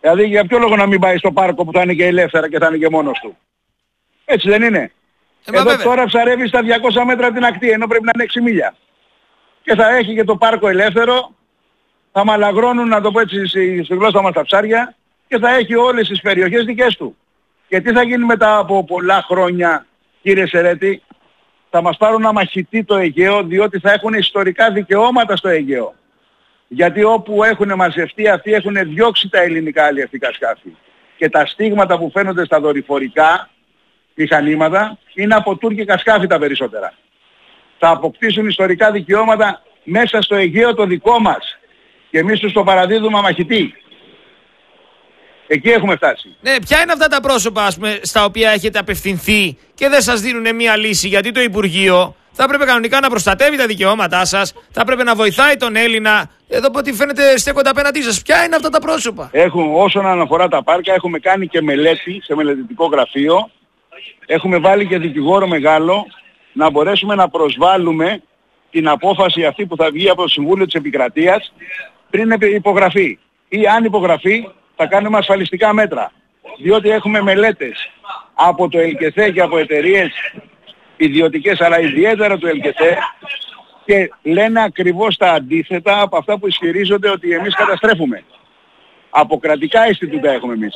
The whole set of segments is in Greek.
Δηλαδή για ποιο λόγο να μην πάει στο πάρκο που θα είναι και ελεύθερα και θα είναι και μόνος του. Έτσι δεν είναι? Εδώ τώρα ψαρεύει στα 200 μέτρα από την ακτή, ενώ πρέπει να είναι 6 μίλια. Και θα έχει και το πάρκο ελεύθερο, θα μαλαγρώνουν, να το πω έτσι στη γλώσσα μας, τα ψάρια, και θα έχει όλες τις περιοχές δικές του. Και τι θα γίνει μετά από πολλά χρόνια, κύριε Σερέτη? Θα μας πάρουν να μαχητεί το Αιγαίο, διότι θα έχουν ιστορικά δικαιώματα στο Αιγαίο. Γιατί όπου έχουν μαζευτεί αυτοί έχουν διώξει τα ελληνικά αλλιευτικά σκάφη. Και τα στίγματα που φαίνονται στα δορυφορικά μηχανήματα είναι από τουρκικά σκάφη τα περισσότερα. Θα αποκτήσουν ιστορικά δικαιώματα μέσα στο Αιγαίο το δικό μας. Και εμείς τους το παραδίδουμε αμαχητή. Εκεί έχουμε φτάσει. Ναι, ποια είναι αυτά τα πρόσωπα, ας πούμε, στα οποία έχετε απευθυνθεί και δεν σας δίνουν μια λύση? Γιατί το Υπουργείο θα πρέπει κανονικά να προστατεύει τα δικαιώματά σας, θα πρέπει να βοηθάει τον Έλληνα. Εδώ από ό,τι φαίνεται στέκονται απέναντί σας. Ποια είναι αυτά τα πρόσωπα? Όσον αναφορά τα πάρκα, έχουμε κάνει και μελέτη σε μελετητικό γραφείο. Έχουμε βάλει και δικηγόρο μεγάλο να μπορέσουμε να προσβάλλουμε την απόφαση αυτή που θα βγει από το Συμβούλιο της Επικρατείας πριν υπογραφεί. Ή αν υπογραφεί θα κάνουμε ασφαλιστικά μέτρα. Διότι έχουμε μελέτες από το ΕΛΚΕΘΕ και από εταιρείες ιδιωτικές, αλλά ιδιαίτερα του ΕΛΚΕΘΕ, και λένε ακριβώς τα αντίθετα από αυτά που ισχυρίζονται ότι εμείς καταστρέφουμε. Από κρατικά Ινστιτούτα έχουμε εμείς.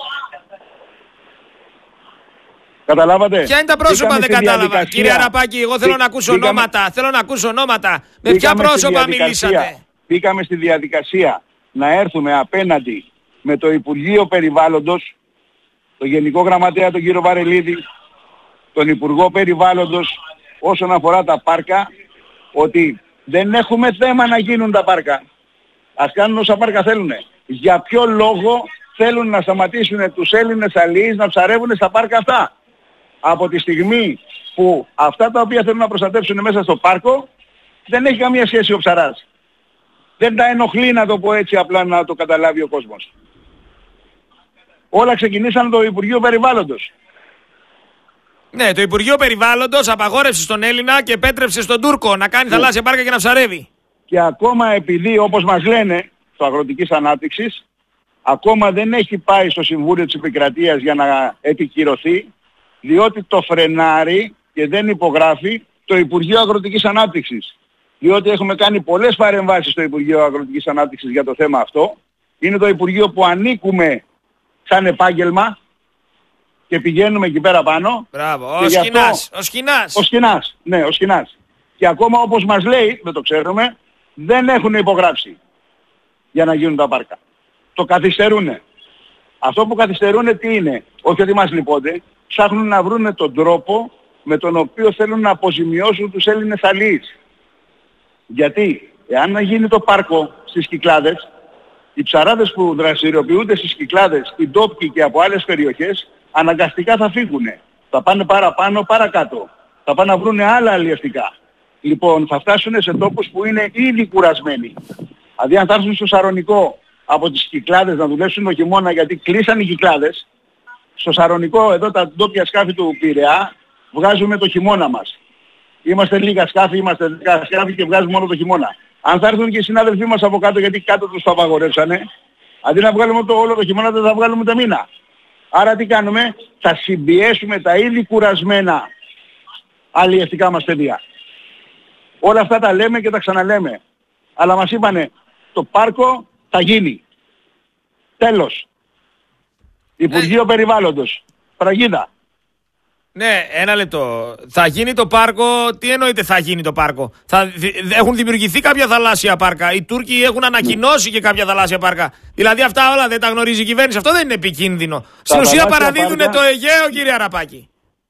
Καταλάβατε? Ποια είναι τα πρόσωπα? Δεν κατάλαβα. Κύριε Αραπάκη, εγώ θέλω να ακούσω ονόματα. Θέλω να ακούσω ονόματα. Με ποια πρόσωπα μιλήσατε? Μπήκαμε στη διαδικασία να έρθουμε απέναντι με το Υπουργείο Περιβάλλοντος, τον Γενικό Γραμματέα τον κύριο Βαρελίδη, τον Υπουργό Περιβάλλοντος, όσον αφορά τα πάρκα, ότι δεν έχουμε θέμα να γίνουν τα πάρκα. Ας κάνουν όσα πάρκα θέλουν. Για ποιο λόγο θέλουν να σταματήσουν τους Έλληνες αλλοίς να ψαρεύουν στα πάρκα αυτά? Από τη στιγμή που αυτά τα οποία θέλουν να προστατεύσουν μέσα στο πάρκο δεν έχει καμία σχέση ο ψαράς. Δεν τα ενοχλεί, να το πω έτσι απλά, να το καταλάβει ο κόσμος. Όλα ξεκινήσαν το Υπουργείο Περιβάλλοντος. Ναι, το Υπουργείο Περιβάλλοντος απαγόρευσε στον Έλληνα και επέτρεψε στον Τούρκο να κάνει θαλάσσια πάρκα και να ψαρεύει. Και ακόμα επειδή, όπως μας λένε, το Αγροτικής Ανάπτυξης, ακόμα δεν έχει πάει στο Συμβούλιο της Επικρατείας για να επικυρωθεί, διότι το φρενάρει και δεν υπογράφει το Υπουργείο Αγροτικής Ανάπτυξης. Διότι έχουμε κάνει πολλές παρεμβάσεις στο Υπουργείο Αγροτικής Ανάπτυξης για το θέμα αυτό. Είναι το Υπουργείο που ανήκουμε σαν επάγγελμα και πηγαίνουμε εκεί πέρα πάνω. Μπράβο, ο Σκινάς. Ο Σκινάς, ναι, ο Σκινάς. Και ακόμα όπως μας λέει, δεν το ξέρουμε, δεν έχουν υπογράψει για να γίνουν τα πάρκα. Το καθυστερούνε. Αυτό που καθυστερούνε τι είναι? Όχι ότι μας λυπώνται, ψάχνουν να βρούνε τον τρόπο με τον οποίο θέλουν να αποζημιώσουν τους Έλληνες αλλοίς. Γιατί εάν γίνει το πάρκο στις Κυκλάδες, οι ψαράδες που δραστηριοποιούνται στις Κυκλάδες, οι ντόπιοι και από άλλες περιοχές, αναγκαστικά θα φύγουνε. Θα πάνε παραπάνω, παρακάτω. Θα πάνε να βρούνε άλλα αλλιευτικά. Λοιπόν, θα φτάσουν σε τόπους που είναι ήδη κουρασμένοι. Δηλαδή αν θα έρθουν στο Σαρονικό από τις Κυκλάδες να δουλέψουν το χειμώνα, γιατί κλείσαν οι Κυκλάδες, στο Σαρονικό εδώ τα ντόπια σκάφη του Πειραιά βγάζουμε το χειμώνα μας. Είμαστε λίγα σκάφη, είμαστε 10 σκάφη και βγάζουμε όλο το χειμώνα. Αν θα έρθουν και οι συνάδελφοί μας από κάτω, γιατί κάτω τους το απαγορεύσανε, αντί να βγάλουμε όλο το χειμώνα δεν θα βγάλουμε το μήνα. Άρα τι κάνουμε? Θα συμπιέσουμε τα ήδη κουρασμένα αλλιευτικά μας παιδιά. Όλα αυτά τα λέμε και τα ξαναλέμε. Αλλά μας είπανε το πάρκο θα γίνει. Τέλος. Υπουργείο Περιβάλλοντος. Φραγίδα. Ναι, ένα λεπτό. Θα γίνει το πάρκο. Τι εννοείται θα γίνει το πάρκο? Έχουν δημιουργηθεί κάποια θαλάσσια πάρκα. Οι Τούρκοι έχουν ανακοινώσει και κάποια θαλάσσια πάρκα. Δηλαδή αυτά όλα δεν τα γνωρίζει η κυβέρνηση. Αυτό δεν είναι επικίνδυνο? Στην ουσία παραδίδουν το Αιγαίο, κύριε Αραπάκη.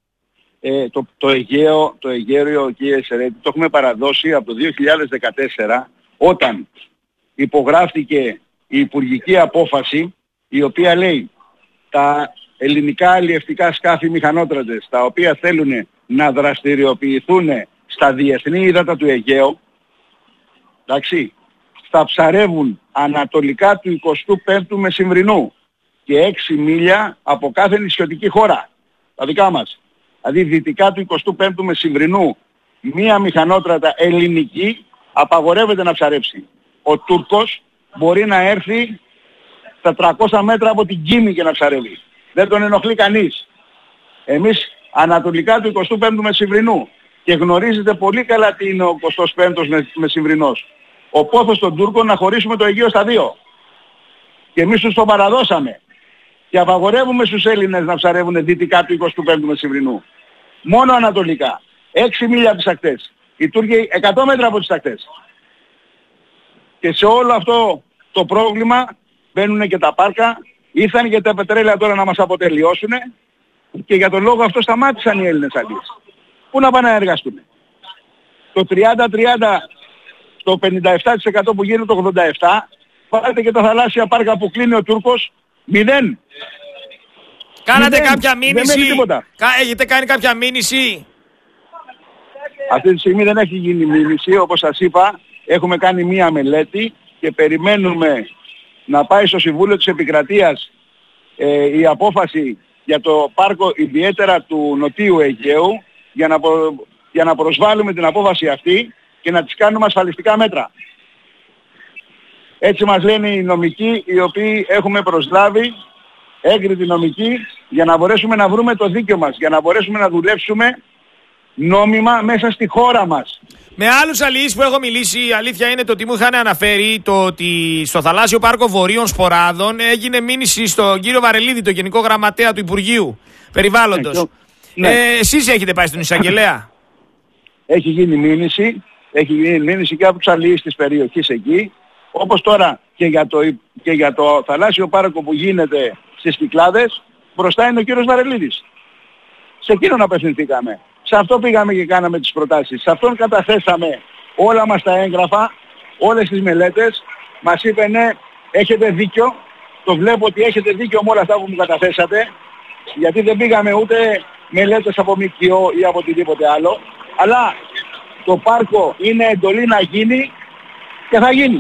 Το Αιγαίο, κύριε Σερέτη, το έχουμε παραδώσει από το 2014, όταν υπογράφηκε η υπουργική απόφαση, η οποία λέει τα ελληνικά αλλιευτικά σκάφη μηχανότρατες, τα οποία θέλουν να δραστηριοποιηθούν στα διεθνή ύδατα του Αιγαίου, εντάξει, θα ψαρεύουν ανατολικά του 25ου Μεσημβρινού και 6 μίλια από κάθε νησιωτική χώρα, τα δικά μας. Δηλαδή δυτικά του 25ου Μεσημβρινού μία μηχανότρατα ελληνική απαγορεύεται να ψαρέψει. Ο Τούρκος μπορεί να έρθει στα 300 μέτρα από την Κίμη και να ψαρεύει. Δεν τον ενοχλεί κανείς. Εμείς ανατολικά του 25ου Μεσημβρινού, και γνωρίζετε πολύ καλά τι είναι ο 25ος Μεσημβρινός. Ο πόθος των Τούρκων να χωρίσουμε το Αιγαίο στα δύο. Και εμείς τους το παραδώσαμε. Και απαγορεύουμε στους Έλληνες να ψαρεύουν δυτικά του 25ου Μεσημβρινού. Μόνο ανατολικά. 6 μίλια από τις ακτές. Οι Τούρκοι 100 μέτρα από τις ακτές. Και σε όλο αυτό το πρόβλημα μπαίνουν και τα πάρκα. Ήρθαν και τα πετρέλαια τώρα να μας αποτελειώσουν. Και για τον λόγο αυτό σταμάτησαν οι Έλληνες αλίες. Πού να πάνε να εργαστούν. Το 30-30, το 57% που γίνεται το 87%, πάρετε και τα θαλάσσια πάρκα που κλείνει ο Τούρκος, 0. Κάνατε κάποια μήνυση? Έχετε κάνει κάποια μήνυση? Αυτή τη στιγμή δεν έχει γίνει μήνυση. Όπως σας είπα, έχουμε κάνει μία μελέτη και περιμένουμε να πάει στο Συμβούλιο της Επικρατείας η απόφαση για το πάρκο ιδιαίτερα του Νοτίου Αιγαίου για να προσβάλλουμε την απόφαση αυτή και να τις κάνουμε ασφαλιστικά μέτρα. Έτσι μας λένε οι νομικοί, οι οποίοι έχουμε προσλάβει, έγκριτοι νομικοί, για να μπορέσουμε να βρούμε το δίκαιο μας, για να μπορέσουμε να δουλέψουμε νόμιμα μέσα στη χώρα μας. Με άλλους αλληλείς που έχω μιλήσει, η αλήθεια είναι το ότι μου είχαν αναφέρει το ότι στο θαλάσσιο πάρκο Βορείων Σποράδων έγινε μήνυση στον κύριο Βαρελίδη, το Γενικό Γραμματέα του Υπουργείου Περιβάλλοντος. Ναι. Εσείς έχετε πάει στον εισαγγελέα? Έχει γίνει μήνυση και από τους αλληλείς της περιοχής εκεί, όπως τώρα και για το θαλάσσιο πάρκο που γίνεται στις Κυκλάδες, μπροστά είναι ο κύριος Βαρελίδης. Σε εκείνον απευθυνθήκαμε. Σε αυτό πήγαμε και κάναμε τις προτάσεις. Σε αυτόν καταθέσαμε όλα μας τα έγγραφα, όλες τις μελέτες. Μας είπε ναι, έχετε δίκιο. Το βλέπω ότι έχετε δίκιο με όλα αυτά που μου καταθέσατε. Γιατί δεν πήγαμε ούτε μελέτες από ΜΚΟ ή από οτιδήποτε άλλο. Αλλά το πάρκο είναι εντολή να γίνει και θα γίνει.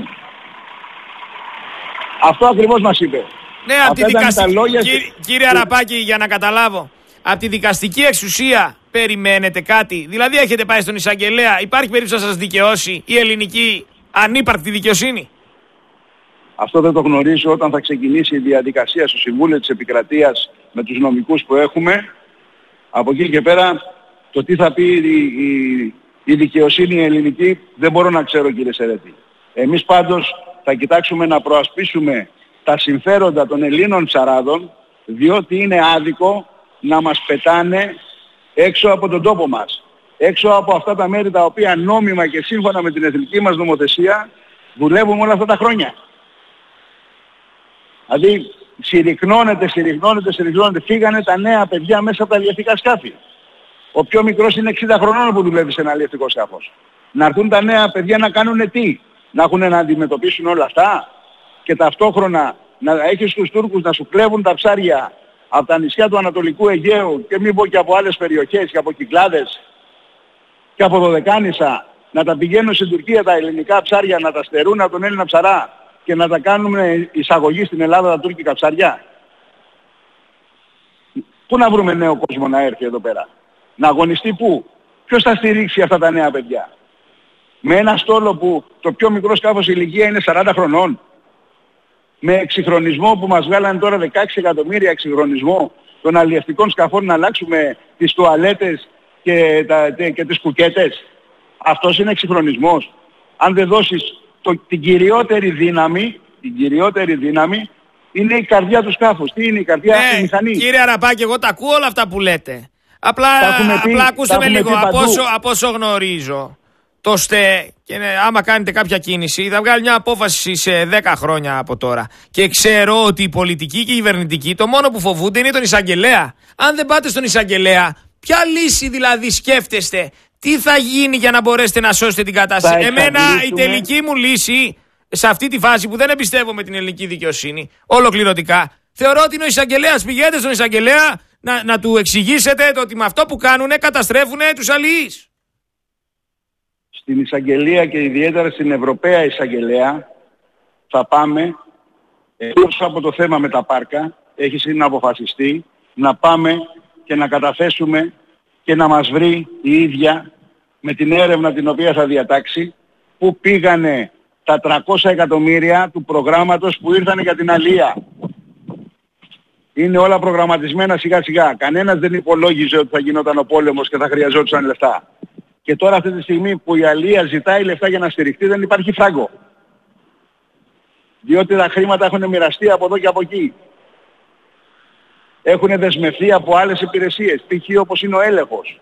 Αυτό ακριβώς μας είπε. Ναι, από τη δικαστική... Κύριε Αραπάκη, για να καταλάβω, από τη δικαστική εξουσία περιμένετε κάτι? Δηλαδή έχετε πάει στον εισαγγελέα, υπάρχει περίπτωση να σας δικαιώσει η ελληνική ανύπαρκτη δικαιοσύνη? Αυτό δεν το γνωρίζω. Όταν θα ξεκινήσει η διαδικασία στο Συμβούλιο της Επικρατείας με τους νομικούς που έχουμε, από εκεί και πέρα το τι θα πει η δικαιοσύνη η ελληνική δεν μπορώ να ξέρω, κύριε Σερέτη. Εμείς πάντως θα κοιτάξουμε να προασπίσουμε τα συμφέροντα των Ελλήνων ψαράδων, διότι είναι άδικο να μας πετάνε έξω από τον τόπο μας, έξω από αυτά τα μέρη τα οποία νόμιμα και σύμφωνα με την εθνική μας νομοθεσία δουλεύουμε όλα αυτά τα χρόνια. Δηλαδή συρρυκνώνεται. Φύγανε τα νέα παιδιά μέσα από τα αλλιευτικά σκάφη. Ο πιο μικρός είναι 60 χρονών που δουλεύει σε ένα αλλιευτικό σκάφος. Να έρθουν τα νέα παιδιά να κάνουν τι? Να έχουν να αντιμετωπίσουν όλα αυτά και ταυτόχρονα να έχεις τους Τούρκους να σου κλέβουν τα ψάρια από τα νησιά του Ανατολικού Αιγαίου και μην πω και από άλλες περιοχές και από Κυκλάδες και από Δωδεκάνησα, να τα πηγαίνουν στην Τουρκία τα ελληνικά ψάρια, να τα στερούν από τον Έλληνα ψαρά και να τα κάνουμε εισαγωγή στην Ελλάδα τα τουρκικά ψαριά. Πού να βρούμε νέο κόσμο να έρθει εδώ πέρα? Να αγωνιστεί πού? Ποιος θα στηρίξει αυτά τα νέα παιδιά? Με ένα στόλο που το πιο μικρό σκάφος ηλικία είναι 40 χρονών. Με εξυγχρονισμό που μας βγάλανε τώρα 16 εκατομμύρια εξυγχρονισμό των αλλιευτικών σκαφών, να αλλάξουμε τις τουαλέτες και τις κουκέτες. Αυτός είναι εξυγχρονισμός? Αν δεν δώσεις την κυριότερη δύναμη είναι η καρδιά του σκάφους. Τι είναι η καρδιά? Η μηχανή. Κύριε Αραπάκη, εγώ τα ακούω όλα αυτά που λέτε. Απλά ακούστε με λίγο. Από όσο γνωρίζω, το ΣΤΕ, και άμα κάνετε κάποια κίνηση, θα βγάλει μια απόφαση σε 10 χρόνια από τώρα. Και ξέρω ότι οι πολιτικοί και οι κυβερνητικοί το μόνο που φοβούνται είναι τον εισαγγελέα. Αν δεν πάτε στον εισαγγελέα, ποια λύση δηλαδή σκέφτεστε? Τι θα γίνει για να μπορέσετε να σώσετε την κατάσταση? Εμένα η τελική μου λύση σε αυτή τη φάση που δεν εμπιστεύομαι την ελληνική δικαιοσύνη ολοκληρωτικά, θεωρώ ότι είναι ο εισαγγελέας. Πηγαίνετε στον εισαγγελέα να του εξηγήσετε το ότι με αυτό που κάνουν καταστρέφουν τους αλληλείς. Στην εισαγγελία και ιδιαίτερα στην Ευρωπαία εισαγγελέα θα πάμε, εκτός από το θέμα με τα πάρκα, έχει συναποφασιστεί να πάμε και να καταθέσουμε και να μας βρει η ίδια με την έρευνα την οποία θα διατάξει πού πήγανε τα 300 εκατομμύρια του προγράμματος που ήρθαν για την αλία. Είναι όλα προγραμματισμένα σιγά σιγά. Κανένας δεν υπολόγιζε ότι θα γινόταν ο πόλεμος και θα χρειαζόντουσαν λεφτά. Και τώρα αυτή τη στιγμή που η αλία ζητάει λεφτά για να στηριχτεί δεν υπάρχει φράγκο. Διότι τα χρήματα έχουν μοιραστεί από εδώ και από εκεί. Έχουν δεσμευθεί από άλλες υπηρεσίες, π.χ. όπως είναι ο έλεγχος.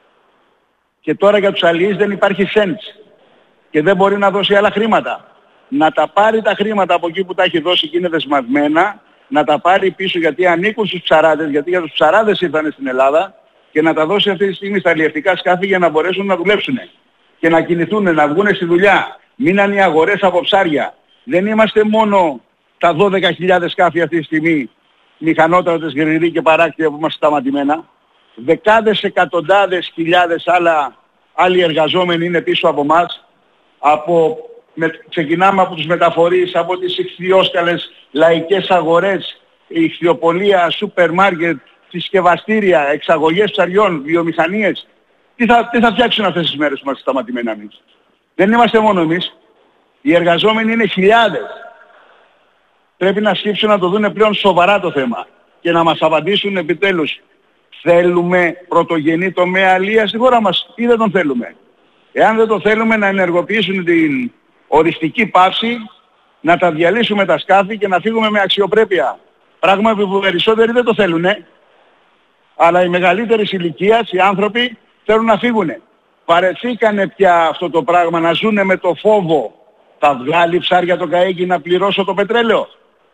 Και τώρα για τους αλληλείς δεν υπάρχει cents και δεν μπορεί να δώσει άλλα χρήματα. Να τα πάρει τα χρήματα από εκεί που τα έχει δώσει και είναι δεσμευμένα, να τα πάρει πίσω γιατί ανήκουν στους ψαράδες, γιατί για τους ψαράδες ήρθαν στην Ελλάδα, και να τα δώσει αυτή τη στιγμή στα αλλιευτικά σκάφη για να μπορέσουν να δουλέψουν και να κινηθούν, να βγουν στη δουλειά. Μείναν οι αγορές από ψάρια. Δεν είμαστε μόνο τα 12.000 σκάφη αυτή τη στιγμή, μηχανότρατες, γρηροί και παράκτια που είμαστε σταματημένα. Δεκάδες, εκατοντάδες χιλιάδες άλλοι εργαζόμενοι είναι πίσω από μας. Ξεκινάμε από τους μεταφορείς, από τις ιχθυόσκαλες, λαϊκές αγορές, ιχθυοπολία, σούπερ μάρκετ, συσκευαστήρια, εξαγωγές ψαριών, βιομηχανίες. Τι θα φτιάξουν αυτές τις μέρες που είμαστε σταματημένα εμείς? Δεν είμαστε μόνο εμείς. Οι εργαζόμενοι είναι χιλιάδες. Πρέπει να σκύψουν να το δούνε πλέον σοβαρά το θέμα και να μας απαντήσουν επιτέλους. Θέλουμε πρωτογενή τομέα αλίας στη χώρα μας ή δεν τον θέλουμε? Εάν δεν το θέλουμε, να ενεργοποιήσουν την οριστική πάυση, να τα διαλύσουμε τα σκάφη και να φύγουμε με αξιοπρέπεια. Πράγμα που περισσότεροι δεν το θέλουνε. Αλλά οι μεγαλύτερες ηλικίας, οι άνθρωποι, θέλουν να φύγουνε. Παρεθήκανε πια αυτό το πράγμα, να ζουνε με το φόβο. Θα βγάλει ψάρια το καέκι να πληρώσω το πετρέλαιο?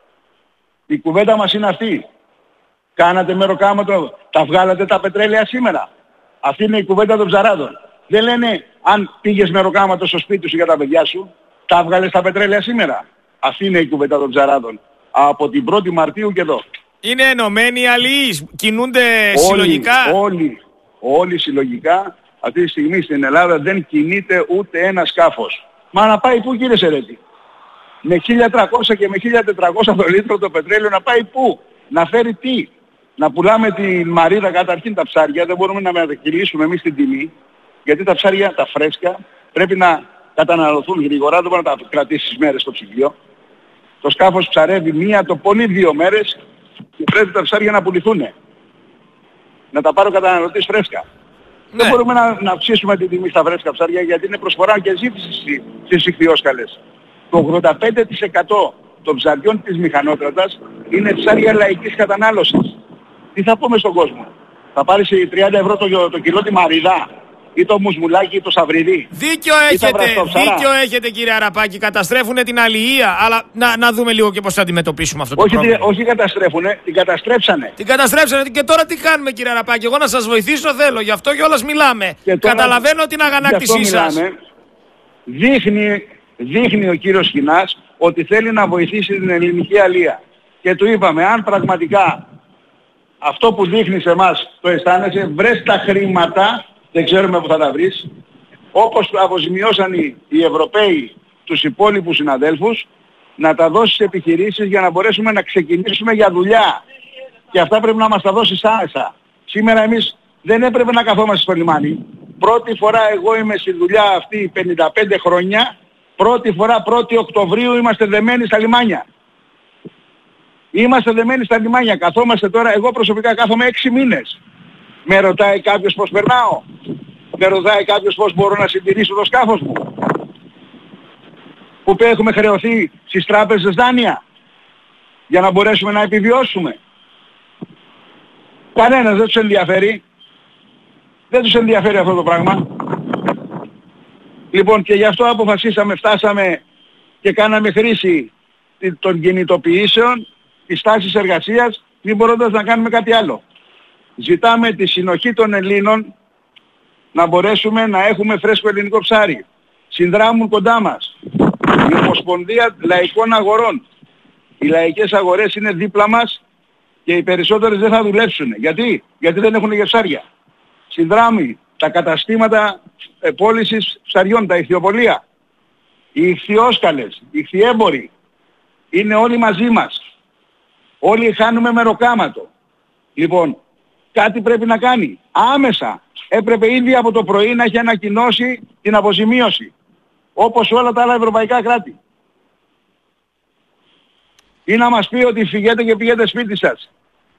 Η κουβέντα μας είναι αυτή. Κάνατε μεροκάματο, τα βγάλατε τα πετρέλαια σήμερα? Αυτή είναι η κουβέντα των ψαράδων. Δεν λένε αν πήγες μεροκάματο στο σπίτι σου για τα παιδιά σου, τα βγάλες τα πετρέλαια σήμερα? Αυτή είναι η κουβέντα των ψαράδων. Από την 1η Μαρτίου και εδώ. Είναι ενωμένοι οι αλληλείς, κινούνται συλλογικά? Όλοι συλλογικά. Αυτή τη στιγμή στην Ελλάδα δεν κινείται ούτε ένα σκάφος. Μα να πάει πού, κύριε Σερέτη? Με 1.300 και με 1.400 το λίτρο το πετρέλαιο να πάει πού? Να φέρει τι? Να πουλάμε τη μαρίδα καταρχήν τα ψάρια, δεν μπορούμε να μετακυλήσουμε εμείς την τιμή, γιατί τα ψάρια τα φρέσκα πρέπει να καταναλωθούν γρήγορα, δεν μπορεί να τα κρατήσεις μέρες στο ψυγείο. Το σκάφος ψαρεύει μία το πολύ 2 μέρες και πρέπει τα ψάρια να πουληθούν. Να τα πάρει ο καταναλωτής φρέσκα. Ναι. Δεν μπορούμε να αυξήσουμε την τιμή στα φρέσκα ψάρια γιατί είναι προσφορά και ζήτηση στις ιχθυόσκαλες. Το 85% των ψαριών της μηχανότρατας είναι ψάρια λαϊκής κατανάλωσης. Τι θα πούμε στον κόσμο? Θα πάρεις 30 ευρώ το κιλό τη μαριδά ή το μουσμουλάκι ή το σαβριδί? Δίκιο έχετε κύριε Αραπάκη, καταστρέφουνε την αλληλεία, αλλά να δούμε λίγο και πώς θα αντιμετωπίσουμε αυτό το πρόβλημα. Όχι καταστρέφουνε, την καταστρέψανε. Την καταστρέψανε και τώρα τι κάνουμε κύριε Αραπάκη? Εγώ να σας βοηθήσω θέλω, γι' αυτό κιόλας μιλάμε. Καταλαβαίνω την αγανάκτησή σας. Δείχνει ο κύριος Σκινάς ότι θέλει να βοηθήσει την ελληνική αλεία. Και του είπαμε, αν πραγματικά αυτό που δείχνει σε εμάς το αισθάνεσαι, βρες τα χρήματα, δεν ξέρουμε που θα τα βρεις, όπως αποζημιώσαν οι Ευρωπαίοι τους υπόλοιπους συναδέλφους, να τα δώσεις σε επιχειρήσεις για να μπορέσουμε να ξεκινήσουμε για δουλειά. Και αυτά πρέπει να μας τα δώσεις άμεσα. Σήμερα εμείς δεν έπρεπε να καθόμαστε στο λιμάνι. Πρώτη φορά εγώ είμαι στη δουλειά αυτή 55 χρόνια, πρώτη φορά 1η Οκτωβρίου είμαστε δεμένοι στα λιμάνια. Είμαστε δεμένοι στα λιμάνια, καθόμαστε τώρα, εγώ προσωπικά κάθομαι 6 μήνες. Με ρωτάει κάποιος πώς περνάω? Με ρωτάει κάποιος πώς μπορώ να συντηρήσω το σκάφος μου? Που έχουμε χρεωθεί στις τράπεζες δάνεια για να μπορέσουμε να επιβιώσουμε? Κανένας δεν τους ενδιαφέρει. Δεν τους ενδιαφέρει αυτό το πράγμα. Λοιπόν, και γι' αυτό αποφασίσαμε, φτάσαμε και κάναμε χρήση των κινητοποιήσεων, της τάσης εργασίας, μην μπορώντας να κάνουμε κάτι άλλο. Ζητάμε τη συνοχή των Ελλήνων να μπορέσουμε να έχουμε φρέσκο ελληνικό ψάρι. Συνδράμουν κοντά μας η Ομοσπονδία Λαϊκών Αγορών. Οι λαϊκές αγορές είναι δίπλα μας και οι περισσότερες δεν θα δουλέψουν. Γιατί δεν έχουν και ψάρια. Συνδράμει τα καταστήματα πώλησης ψαριών, τα ιχθυοπολία. Οι ιχθυόσκαλες, οι ιχθυέμποροι είναι όλοι μαζί μας. Όλοι χάνουμε μεροκάματο. Λοιπόν, κάτι πρέπει να κάνει. Άμεσα έπρεπε ήδη από το πρωί να έχει ανακοινώσει την αποζημίωση. Όπως όλα τα άλλα ευρωπαϊκά κράτη. Ή να μας πει ότι φυγέτε και πηγαίνετε σπίτι σας.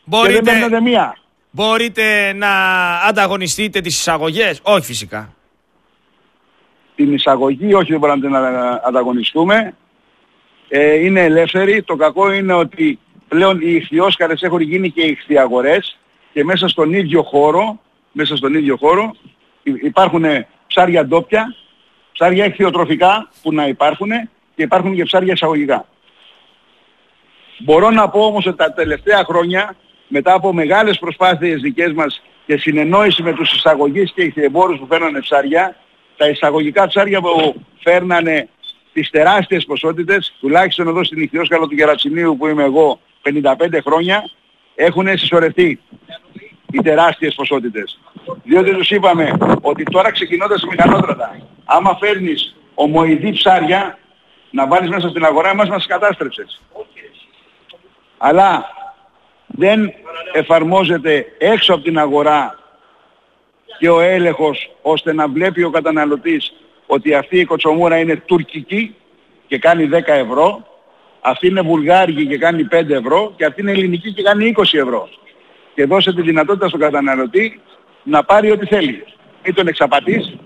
και δεν παίρνετε μία. Μπορείτε να ανταγωνιστείτε τις εισαγωγές? Όχι φυσικά. Την εισαγωγή όχι, δεν μπορούμε να ανταγωνιστούμε. Είναι ελεύθεροι. Το κακό είναι ότι πλέον οι ιχθυόσκαλες έχουν γίνει και ιχθυαγορές και μέσα στον ίδιο χώρο υπάρχουν ψάρια ντόπια, ψάρια ιχθυοτροφικά που να υπάρχουν και υπάρχουν και ψάρια εισαγωγικά. Μπορώ να πω όμως ότι τα τελευταία χρόνια, μετά από μεγάλες προσπάθειες δικές μας και συνεννόηση με τους εισαγωγείς και ιχθυεμπόρους που φέρνανε ψάρια, τα εισαγωγικά ψάρια που φέρνανε τις τεράστιες ποσότητες, τουλάχιστον εδώ στην ιχθυόσκαλα του Γερατσινίου που είμαι εγώ 55 χρόνια, έχουν συσσωρευτεί οι τεράστιες ποσότητες. Διότι τους είπαμε ότι τώρα ξεκινώντας οι μηχανότρατα, άμα φέρνεις ομοειδή ψάρια να βάλεις μέσα στην αγορά, μας κατάστρεψες. Αλλά δεν εφαρμόζεται έξω από την αγορά και ο έλεγχος ώστε να βλέπει ο καταναλωτής ότι αυτή η κοτσομούρα είναι τουρκική και κάνει 10 ευρώ, αυτή είναι βουλγάρικη και κάνει 5 ευρώ και αυτή είναι ελληνική και κάνει 20 ευρώ. Και δώσε τη δυνατότητα στον καταναλωτή να πάρει ό,τι θέλει. Ή τον εξαπατείς.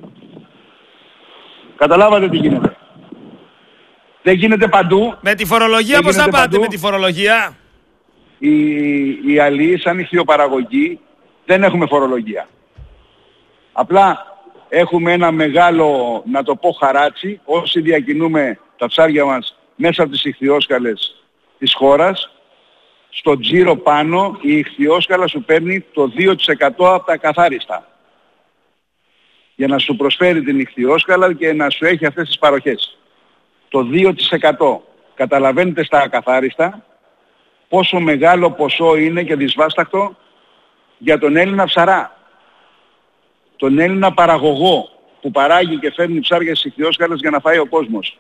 Καταλάβατε τι γίνεται. Δεν γίνεται παντού. Με τη φορολογία πώς θα πάτε παντού. Με τη φορολογία? Οι αλληλείς σαν ιχθυοπαραγωγή δεν έχουμε φορολογία. Απλά έχουμε ένα μεγάλο, να το πω, χαράτσι όσοι διακινούμε τα ψάρια μας μέσα από τις ιχθυόσκαλες της χώρας. Στο τζίρο πάνω η ιχθυόσκαλα σου παίρνει το 2% από τα καθάριστα για να σου προσφέρει την ιχθυόσκαλα και να σου έχει αυτές τις παροχές. Το 2%. Καταλαβαίνετε στα ακαθάριστα πόσο μεγάλο ποσό είναι και δυσβάσταχτο για τον Έλληνα ψαρά. Τον Έλληνα παραγωγό που παράγει και φέρνει ψάρια στις ιχθυόσκαλες για να φάει ο κόσμος.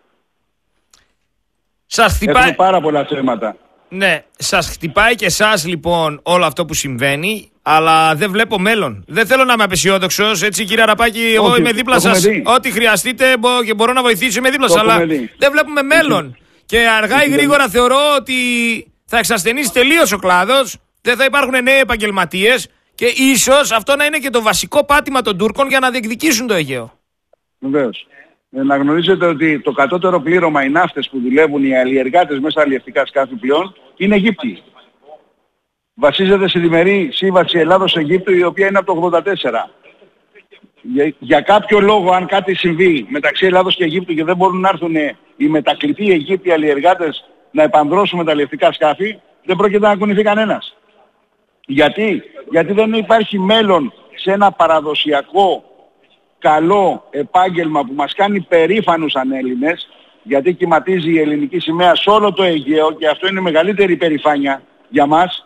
Σας χτυπάει... Έχουμε πάρα πολλά θέματα. Ναι, σας χτυπάει και εσάς λοιπόν όλο αυτό που συμβαίνει, αλλά δεν βλέπω μέλλον. Δεν θέλω να είμαι απεσιόδοξος, έτσι κύριε Αραπάκη, εγώ είμαι δίπλα σας. Ό,τι χρειαστείτε και μπορώ να βοηθήσω, είμαι δίπλα σας, αλλά δεν βλέπουμε μέλλον. Και αργά ή γρήγορα θεωρώ ότι θα εξασθενήσει τελείως ο κλάδος, δεν θα υπάρχουν νέοι επαγγελματίες και ίσως αυτό να είναι και το βασικό πάτημα των Τούρκων για να διεκδικήσουν το Αιγαίο. Βεβαίως. Να γνωρίζετε ότι το κατώτερο πλήρωμα, οι ναύτες που δουλεύουν, οι αλλιεργάτες μέσα αλλιευτικά σκάφη πλέον, είναι Αιγύπτιοι. Βασίζεται στη διμερή σύμβαση Ελλάδος-Αιγύπτου, η οποία είναι από το 1984. Για κάποιο λόγο, αν κάτι συμβεί μεταξύ Ελλάδος και Αιγύπτου και δεν μπορούν να έρθουν οι μετακλητοί Αιγύπτιοι αλλιεργάτες να επανδρώσουν με τα αλλιευτικά σκάφη, δεν πρόκειται να κουνηθεί κανένας. Γιατί δεν υπάρχει μέλλον σε ένα παραδοσιακό καλό επάγγελμα που μας κάνει περήφανους σαν Έλληνες, γιατί κυματίζει η ελληνική σημαία σε όλο το Αιγαίο και αυτό είναι μεγαλύτερη περηφάνεια για μας.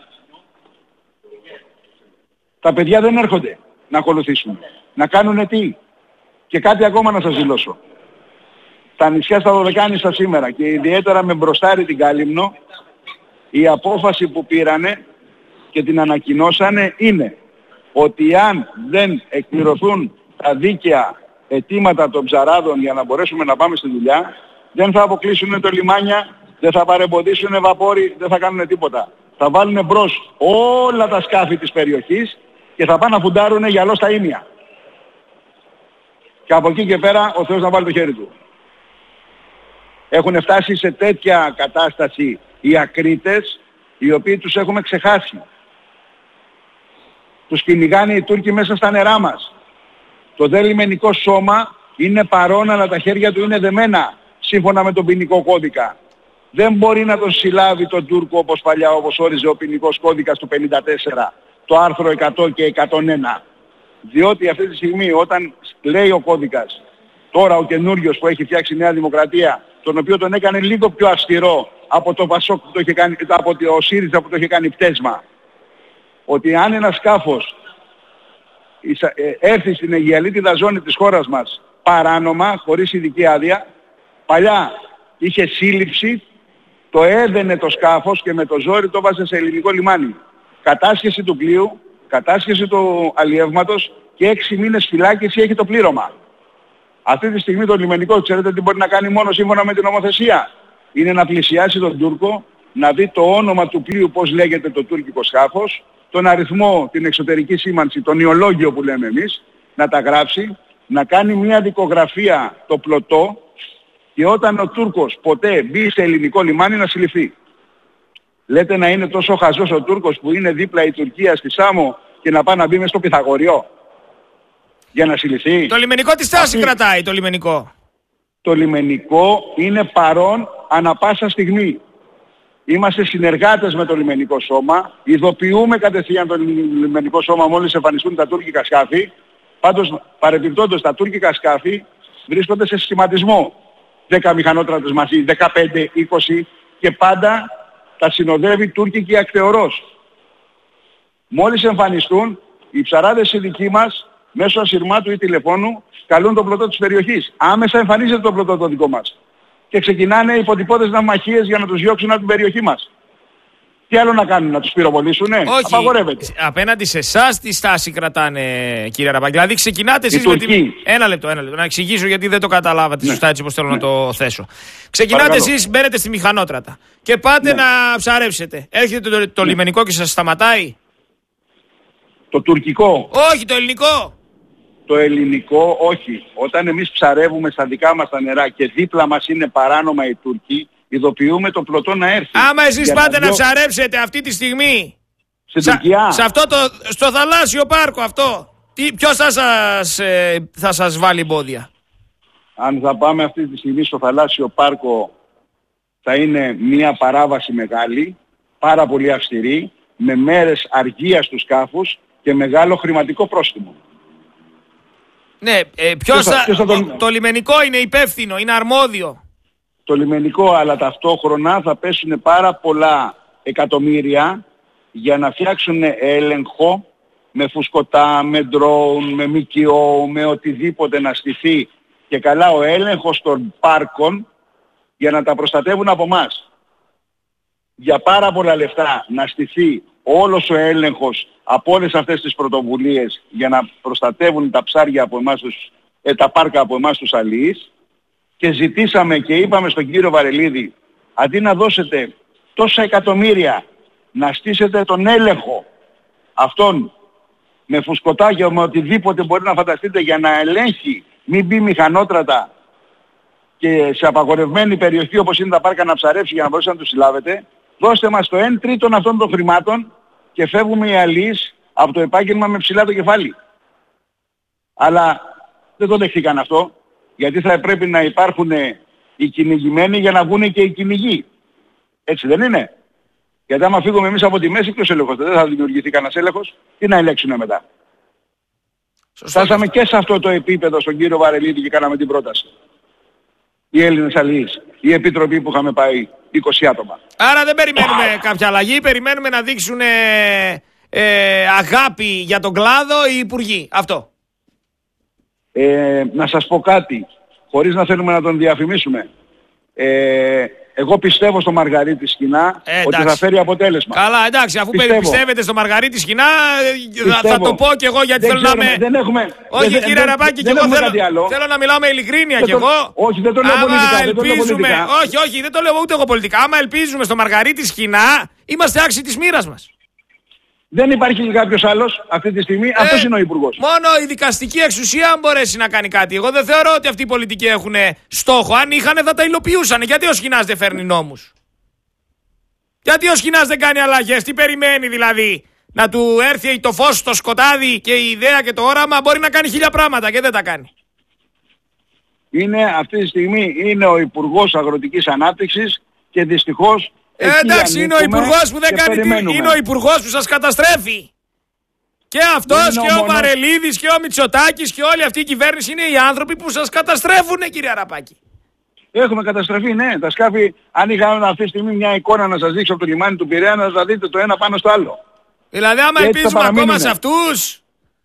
Τα παιδιά δεν έρχονται να ακολουθήσουν. Να κάνουνε τι? Και κάτι ακόμα να σας δηλώσω. Τα νησιά στα Δωδεκάνησα σήμερα και ιδιαίτερα με μπροστάρι την Κάλυμνο, η απόφαση που πήρανε και την ανακοινώσανε είναι ότι αν δεν εκπληρωθούν τα δίκαια αιτήματα των ψαράδων για να μπορέσουμε να πάμε στη δουλειά, δεν θα αποκλείσουν το λιμάνια, δεν θα παρεμποδίσουν βαπόροι, δεν θα κάνουν τίποτα. Θα βάλουν μπρος όλα τα σκάφη της περιοχής και θα πάνε να φουντάρουν γυαλό στα ήμια. Και από εκεί και πέρα ο Θεός να βάλει το χέρι του. Έχουν φτάσει σε τέτοια κατάσταση οι ακρίτες, οι οποίοι τους έχουμε ξεχάσει. Τους κυνηγάνε οι Τούρκοι μέσα στα νερά μας. Το δε λιμενικό σώμα είναι παρόν, αλλά τα χέρια του είναι δεμένα σύμφωνα με τον ποινικό κώδικα. Δεν μπορεί να τον συλλάβει τον Τούρκο όπως παλιά, όπως όριζε ο ποινικός κώδικας του 54, το άρθρο 100 και 101. Διότι αυτή τη στιγμή όταν λέει ο κώδικας, τώρα ο καινούριος που έχει φτιάξει η Νέα Δημοκρατία, τον οποίο τον έκανε λίγο πιο αυστηρό από το Πασόκ που το είχε κάνει, από το ΣΥΡΙΖΑ που το είχε κάνει πτέσμα, ότι αν ένα σκάφος έρθει στην αιγιαλίτιδα ζώνη της χώρας μας παράνομα, χωρίς ειδική άδεια, παλιά είχε σύλληψη, το έδαινε το σκάφος και με το ζόρι το βάζε σε ελληνικό λιμάνι. Κατάσχεση του πλοίου, κατάσχεση του αλλιεύματος και 6 μήνες φυλάκιση έχει το πλήρωμα. Αυτή τη στιγμή το λιμενικό ξέρετε τι μπορεί να κάνει μόνο σύμφωνα με την νομοθεσία? Είναι να πλησιάσει τον Τούρκο, να δει το όνομα του πλοίου, πώς λέγεται το τουρκικό σκάφος, τον αριθμό, την εξωτερική σήμανση, τον ιολόγιο που λέμε εμείς, να τα γράψει, να κάνει μια δικογραφία το πλωτό και όταν ο Τούρκος ποτέ μπει σε ελληνικό λιμάνι να συλληφθεί. Λέτε να είναι τόσο χαζός ο Τούρκος που είναι δίπλα η Τουρκία στη Σάμο και να πάει να μπει μες στο Πυθαγοριό για να συλληφθεί? Το λιμενικό τι στάση κρατάει, το λιμενικό? Το λιμενικό είναι παρόν ανα πάσα στιγμή. Είμαστε συνεργάτες με το λιμενικό σώμα, ειδοποιούμε κατευθείαν το λιμενικό σώμα μόλις εμφανιστούν τα τουρκικά σκάφη. Πάντως παρεπιπτόντως τα τουρκικά σκάφη βρίσκονται σε σχηματισμό. 10 μηχανότρατες μαζί, 15, 20 και πάντα τα συνοδεύει τουρκική ακτεωρός. Μόλις εμφανιστούν, οι ψαράδες οι δικοί μας μέσω ασυρμάτου ή τηλεφώνου καλούν τον πλωτό της περιοχής. Άμεσα εμφανίζεται το πλωτό το δικό μας. Και ξεκινάνε υποτυπώδες ναυμαχίες για να τους διώξουν από την περιοχή μας. Τι άλλο να κάνουν, να τους πυροβολήσουνε? Όχι, απαγορεύεται. Απέναντι σε εσάς τι στάση κρατάνε, κύριε Αραπάκη? Δηλαδή ξεκινάτε εσείς με την... Ένα λεπτό, να εξηγήσω γιατί δεν το καταλάβατε σωστά έτσι όπως θέλω να το θέσω. Ξεκινάτε εσείς, μπαίνετε στη μηχανότρατα και πάτε να ψαρέψετε. Έρχεται το λιμενικό και σας σταματάει? Το τουρκικό? Όχι, το ελληνικό. Το ελληνικό όχι. Όταν εμείς ψαρεύουμε στα δικά μας τα νερά και δίπλα μας είναι παράνομα οι Τούρκοι, ειδοποιούμε το πλωτό να έρθει. Άμα εσείς πάτε να ψαρέψετε αυτή τη στιγμή στην Τουρκία, σε αυτό στο θαλάσσιο πάρκο αυτό, ποιος θα σας βάλει εμπόδια? Αν θα πάμε αυτή τη στιγμή στο θαλάσσιο πάρκο, θα είναι μια παράβαση μεγάλη, πάρα πολύ αυστηρή, με μέρες αργίας του σκάφους και μεγάλο χρηματικό πρόστιμο. Ναι, το λιμενικό είναι υπεύθυνο, είναι αρμόδιο. Το λιμενικό, αλλά ταυτόχρονα θα πέσουν πάρα πολλά εκατομμύρια για να φτιάξουν έλεγχο με φουσκωτά, με ντρόουν, με ΜΚΟ, με οτιδήποτε να στηθεί και καλά ο έλεγχος των πάρκων για να τα προστατεύουν από εμάς. Για πάρα πολλά λεφτά να στηθεί όλος ο έλεγχος από όλες αυτές τις πρωτοβουλίες για να προστατεύουν τα ψάρια από εμάς, τα πάρκα από εμάς τους αλιείς, και ζητήσαμε και είπαμε στον κύριο Βαρελίδη, αντί να δώσετε τόσα εκατομμύρια να στήσετε τον έλεγχο αυτόν με φουσκωτάκια, με οτιδήποτε μπορεί να φανταστείτε για να ελέγχει, μην μπει μηχανότρατα και σε απαγορευμένη περιοχή όπως είναι τα πάρκα να ψαρέψει για να μπορέσετε να τους συλλάβετε, δώστε μας το 1/3 αυτών των χρημάτων και φεύγουμε οι αλείς από το επάγγελμα με ψηλά το κεφάλι. Αλλά δεν το δεχτήκαν αυτό, γιατί θα πρέπει να υπάρχουν οι κυνηγημένοι για να βγουν και οι κυνηγοί. Έτσι δεν είναι? Γιατί άμα φύγουμε εμείς από τη μέση, ποιος έλεγχος? Δεν θα δημιουργηθεί κανένας έλεγχος. Τι να ελέγξουμε μετά? Φτάσαμε και σε αυτό το επίπεδο στον κύριο Βαρελίδη και κάναμε την πρόταση. Οι Έλληνες αλληλείς, η επιτροπή που είχαμε πάει 20 άτομα. Άρα δεν περιμένουμε κάποια αλλαγή, περιμένουμε να δείξουν αγάπη για τον κλάδο οι υπουργοί. Αυτό. Να σας πω κάτι, χωρίς να θέλουμε να τον διαφημίσουμε. Εγώ πιστεύω στο Μαργαρίτη Σκηνά ότι θα φέρει αποτέλεσμα. Καλά, εντάξει, αφού πιστεύετε στο Μαργαρίτη Σκηνά, θα το πω και εγώ γιατί θέλω να είμαι... Όχι κύριε Αραπάκη, και εγώ θέλω να μιλάω με ειλικρίνεια κι εγώ. Όχι, δεν το λέω πολιτικά. Όχι, δεν το λέω ούτε εγώ πολιτικά. Άμα ελπίζουμε στο Μαργαρίτη Σκηνά, είμαστε άξιοι της μοίρας μας. Δεν υπάρχει κάποιος άλλος αυτή τη στιγμή, αυτός είναι ο υπουργός. Μόνο η δικαστική εξουσία αν μπορέσει να κάνει κάτι. Εγώ δεν θεωρώ ότι αυτοί οι πολιτικοί έχουν στόχο. Αν είχαν θα τα υλοποιούσαν. Γιατί ο Σκηνάς δεν φέρνει νόμους? Γιατί ο Σκηνάς δεν κάνει αλλαγές? Τι περιμένει δηλαδή? Να του έρθει το φως στο σκοτάδι και η ιδέα και το όραμα? Μπορεί να κάνει 1000 πράγματα και δεν τα κάνει. Αυτή τη στιγμή είναι ο Υπουργός Αγροτικής Ανάπτυξης και δυστυχώς εντάξει, είναι ο Υπουργός που δεν κάνει. Είναι ο Υπουργός που σας καταστρέφει. Και αυτός και ο Βαρελίδης και ο Μητσοτάκης και όλη αυτή η κυβέρνηση είναι οι άνθρωποι που σας καταστρέφουν, κύριε Αραπάκη. Έχουμε καταστρεφεί, ναι. Τα σκάφη, αν είχαμε αυτή τη στιγμή μια εικόνα να σας δείξω από το λιμάνι του Πειραιά, να σας δείτε το ένα πάνω στο άλλο. Δηλαδή, άμα ελπίζουμε ακόμα σε αυτούς.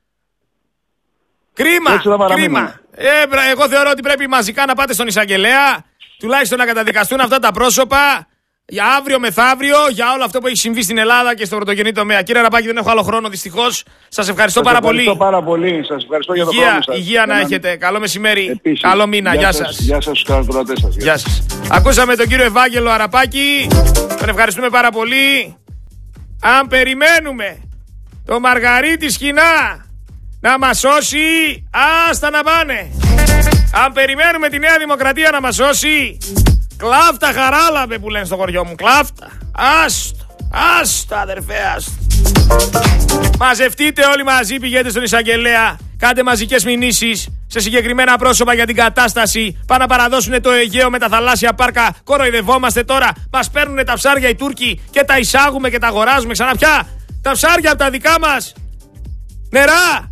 Κρίμα. Εγώ θεωρώ ότι πρέπει μαζικά να πάτε στον εισαγγελέα, τουλάχιστον να καταδικαστούν αυτά τα πρόσωπα. Για αύριο μεθαύριο, για όλο αυτό που έχει συμβεί στην Ελλάδα και στο πρωτογενή τομέα. Κύριε Αραπάκη, δεν έχω άλλο χρόνο δυστυχώς. Σας ευχαριστώ πάρα πολύ. Σας ευχαριστώ πάρα πολύ. Σας ευχαριστώ για το χρόνο σας. Υγεία να έχετε. Καλό μεσημέρι. Επίσης. Καλό μήνα. Γεια σας. Γεια σας στους καταναλωτές σας. Γεια σας. Ακούσαμε τον κύριο Ευάγγελο Αραπάκη. Τον ευχαριστούμε πάρα πολύ. Αν περιμένουμε το Μαργαρίτη Σκηνά να μας σώσει, άστα να πάνε. Αν περιμένουμε τη Νέα Δημοκρατία να μας σώσει, κλάφτα χαράλαμπε που λένε στο χωριό μου. Κλάφτα. Άστο αδερφέ, άστο. Μαζευτείτε όλοι μαζί, πηγαίνετε στον εισαγγελέα. Κάντε μαζικές μηνύσεις σε συγκεκριμένα πρόσωπα για την κατάσταση. Πάνε να παραδώσουν το Αιγαίο με τα θαλάσσια πάρκα. Κοροϊδευόμαστε τώρα. Μας παίρνουν τα ψάρια οι Τούρκοι και τα εισάγουμε και τα αγοράζουμε ξανά πια. Τα ψάρια από τα δικά μας νερά.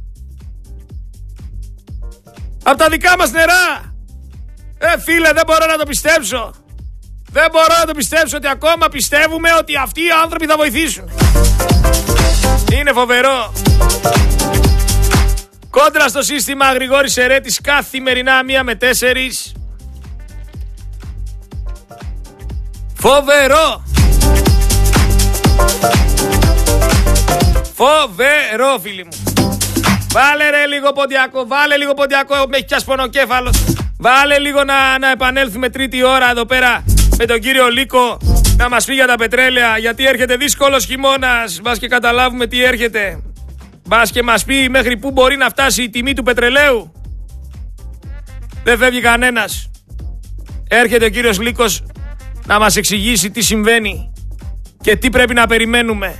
Από τα δικά μας νερά. Φίλε, δεν μπορώ να το πιστέψω. Δεν μπορώ να το πιστέψω ότι ακόμα πιστεύουμε ότι αυτοί οι άνθρωποι θα βοηθήσουν. Είναι φοβερό. Κόντρα στο σύστημα, Γρηγόρης Ερέτης, καθημερινά 1 με 4. Φοβερό. Φοβερό, φίλοι μου. Βάλε ρε λίγο ποντιακό, βάλε λίγο ποντιακό, με έχει πιάσει πονοκέφαλος. Βάλε λίγο να επανέλθουμε τρίτη ώρα εδώ πέρα με τον κύριο Λίκο να μας πει για τα πετρέλαια, γιατί έρχεται δύσκολος χειμώνας. Μπας και καταλάβουμε τι έρχεται. Μπας και μας πει μέχρι πού μπορεί να φτάσει η τιμή του πετρελαίου. Δεν φεύγει κανένας. Έρχεται ο κύριος Λίκος να μας εξηγήσει τι συμβαίνει και τι πρέπει να περιμένουμε.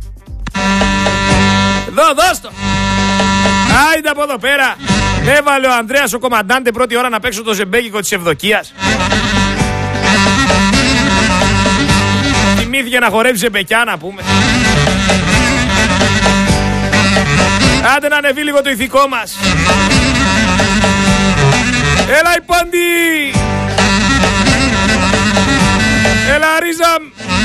Δώσ' το. Άιντε από εδώ πέρα. Έβαλε ο Ανδρέας ο κομμαντάντε πρώτη ώρα να παίξω το ζεμπέκικο της Ευδοκίας. Θυμήθηκε να χορεύει ζεμπεκιά, να πούμε. Άντε να ανεβεί λίγο το ηθικό μας. Έλα η Πόντι. Έλα Ρίζα.